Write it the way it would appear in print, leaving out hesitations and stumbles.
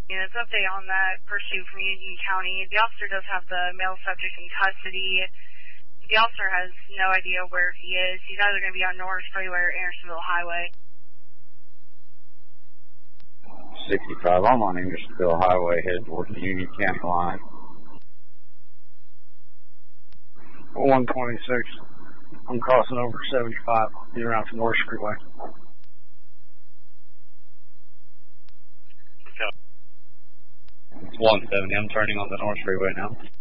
And it's update on that pursuit from Union County. The officer does have the male subject in custody. The officer has no idea where he is. He's either going to be on Norris Freeway or Andersonville Highway. 65, I'm on Andersonville Highway, headed towards the Union County line. 126. I'm crossing over 75, get around to Norris Freeway. 170, I'm turning on the North Freeway now.